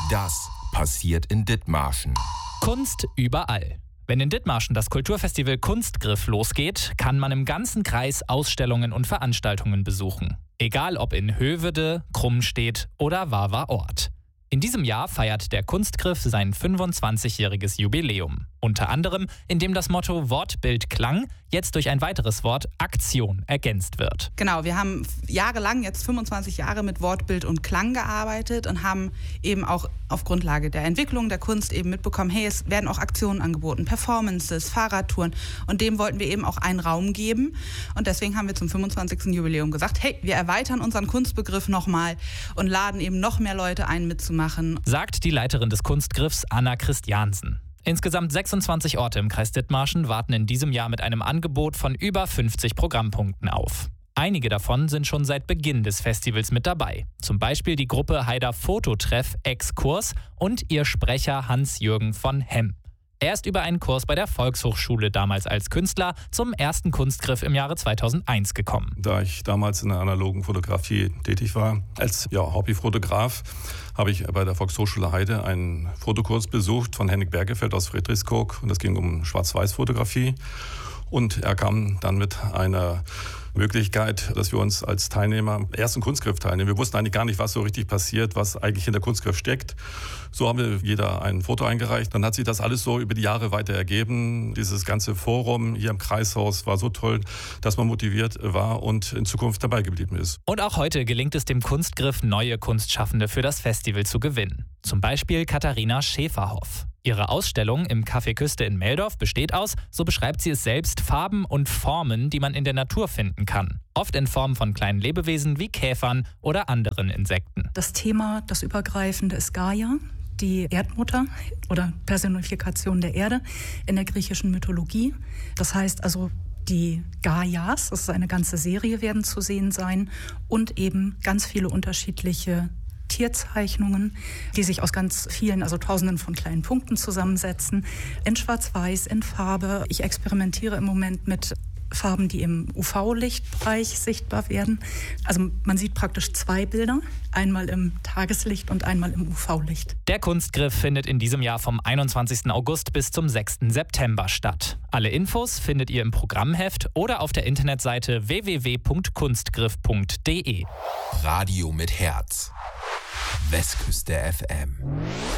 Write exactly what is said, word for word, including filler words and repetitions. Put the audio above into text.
Das passiert in Dithmarschen. Kunst überall. Wenn in Dithmarschen das Kulturfestival Kunstgriff losgeht, kann man im ganzen Kreis Ausstellungen und Veranstaltungen besuchen. Egal ob in Hövedes, Krumstedt oder Wawa-Ort. In diesem Jahr feiert der Kunstgriff sein fünfundzwanzigjähriges Jubiläum. Unter anderem, indem das Motto Wort, Bild, Klang jetzt durch ein weiteres Wort Aktion ergänzt wird. Genau, wir haben jahrelang, jetzt fünfundzwanzig Jahre mit Wort, Bild und Klang gearbeitet und haben eben auch auf Grundlage der Entwicklung der Kunst eben mitbekommen, hey, es werden auch Aktionen angeboten, Performances, Fahrradtouren, und dem wollten wir eben auch einen Raum geben. Und deswegen haben wir zum fünfundzwanzigsten Jubiläum gesagt, hey, wir erweitern unseren Kunstbegriff nochmal und laden eben noch mehr Leute ein, mitzumachen. Sagt die Leiterin des Kunstgriffs Anna Christiansen. Insgesamt sechsundzwanzig Orte im Kreis Dithmarschen warten in diesem Jahr mit einem Angebot von über fünfzig Programmpunkten auf. Einige davon sind schon seit Beginn des Festivals mit dabei. Zum Beispiel die Gruppe Haider Fototreff Exkurs und ihr Sprecher Hans-Jürgen von Hemm. Er ist über einen Kurs bei der Volkshochschule damals als Künstler zum ersten Kunstgriff im Jahre zweitausendeins gekommen. Da ich damals in der analogen Fotografie tätig war, als ja, Hobbyfotograf, habe ich bei der Volkshochschule Heide einen Fotokurs besucht von Henning Bergefeld aus Friedrichskoog. Und das ging um Schwarz-Weiß-Fotografie. Und er kam dann mit einer Möglichkeit, dass wir uns als Teilnehmer am ersten Kunstgriff teilnehmen. Wir wussten eigentlich gar nicht, was so richtig passiert, was eigentlich in der Kunstgriff steckt. So haben wir jeder ein Foto eingereicht. Dann hat sich das alles so über die Jahre weiter ergeben. Dieses ganze Forum hier im Kreishaus war so toll, dass man motiviert war und in Zukunft dabei geblieben ist. Und auch heute gelingt es dem Kunstgriff, neue Kunstschaffende für das Festival zu gewinnen. Zum Beispiel Katharina Schäferhoff. Ihre Ausstellung im Café Küste in Meldorf besteht aus, so beschreibt sie es selbst, Farben und Formen, die man in der Natur finden kann. Oft in Form von kleinen Lebewesen wie Käfern oder anderen Insekten. Das Thema, das Übergreifende, ist Gaia, die Erdmutter oder Personifikation der Erde in der griechischen Mythologie. Das heißt also, die Gaias, das ist eine ganze Serie, werden zu sehen sein, und eben ganz viele unterschiedliche Tierzeichnungen, die sich aus ganz vielen, also tausenden von kleinen Punkten zusammensetzen, in Schwarz-Weiß, in Farbe. Ich experimentiere im Moment mit Farben, die im U V-Lichtbereich sichtbar werden. Also man sieht praktisch zwei Bilder, einmal im Tageslicht und einmal im U V-Licht. Der Kunstgriff findet in diesem Jahr vom einundzwanzigsten August bis zum sechsten September statt. Alle Infos findet ihr im Programmheft oder auf der Internetseite w w w punkt kunstgriff punkt d e. Radio mit Herz. Westküste F M.